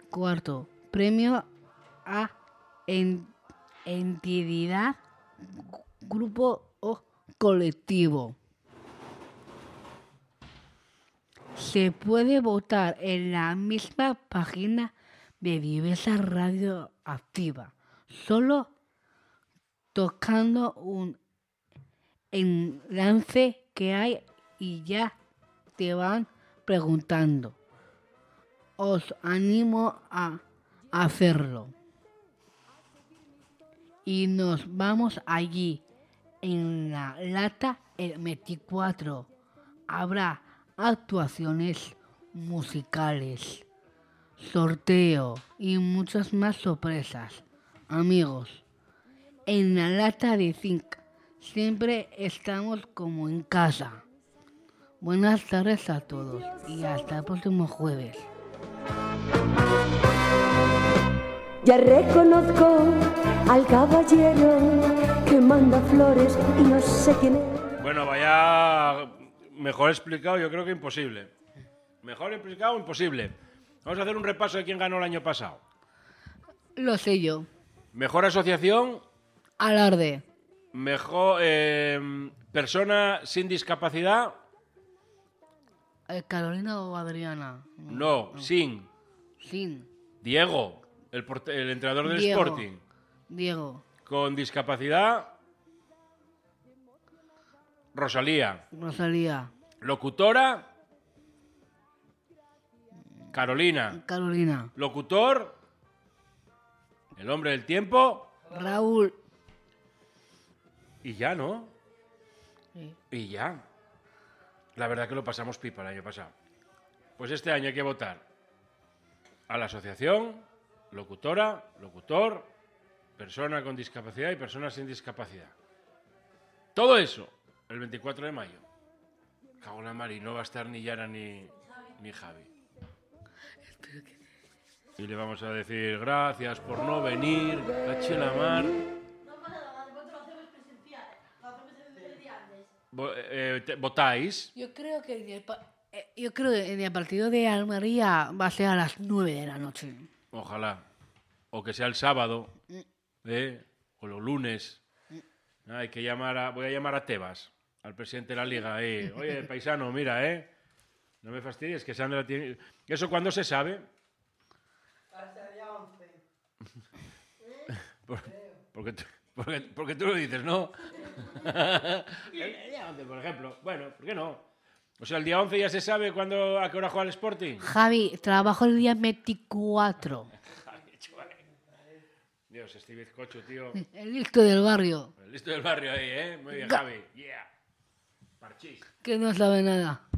Cuarto, premio a entidad, grupo o colectivo. Se puede votar en la misma página de Diversa Radio Activa, solo tocando un enlace que hay y ya te van preguntando. Os animo a hacerlo. Y nos vamos allí, en la lata el 24. Habrá actuaciones musicales, sorteo y muchas más sorpresas. Amigos, en la lata de zinc siempre estamos como en casa. Buenas tardes a todos y hasta el próximo jueves. Ya reconozco al caballero que manda flores y no sé quién es. Bueno, vaya mejor explicado, yo creo que imposible. Mejor explicado, imposible. Vamos a hacer un repaso de quién ganó el año pasado. Lo sé yo. Mejor asociación. Alarde. Mejor persona sin discapacidad. ¿Carolina o Adriana? No, sin. Sin. Diego, el entrenador del Diego. Sporting. Diego. Con discapacidad. Rosalía. Rosalía. Locutora. Carolina. Carolina. Locutor. El hombre del tiempo. Raúl. Y ya, ¿no? Sí. Y ya. La verdad que lo pasamos pipa el año pasado. Pues este año hay que votar a la asociación, locutora, locutor, persona con discapacidad y persona sin discapacidad. Todo eso el 24 de mayo. Cago en la mar, y no va a estar ni Yara ni Javi. Y le vamos a decir gracias por no venir, caché la mar. ¿Votáis? Yo creo que en el partido de Almería va a ser a las 9 de la noche. Ojalá. O que sea el sábado, o los lunes. Hay que voy a llamar a Tebas, al presidente de la liga. Oye, paisano, mira, no me fastidies, que Sandra tiene... ¿Eso cuándo se sabe? Hasta el día 11. Porque tú lo dices, ¿no? El día 11, por ejemplo. Bueno, ¿por qué no? O sea, el día 11 ya se sabe a qué hora juega el Sporting. Javi, trabajo el día 24. Dios, este bizcocho, tío. El listo del barrio. El listo del barrio ahí, ¿eh? Muy bien, Javi. Yeah. Parchís. Que no sabe nada.